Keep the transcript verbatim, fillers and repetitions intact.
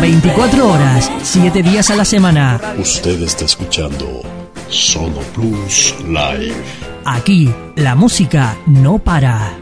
veinticuatro horas, siete días a la semana. Usted está escuchando Solo Plus Live. Aquí, la música no para.